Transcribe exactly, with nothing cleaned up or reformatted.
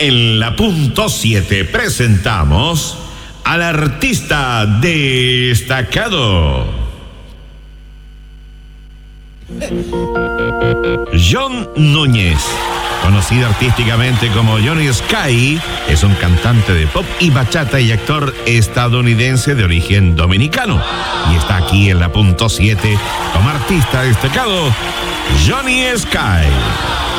En la punto siete presentamos al artista destacado. John Núñez, conocido artísticamente como Johnny Sky, es un cantante de pop y bachata y actor estadounidense de origen dominicano. Y está aquí en la punto siete como artista destacado, Johnny Sky.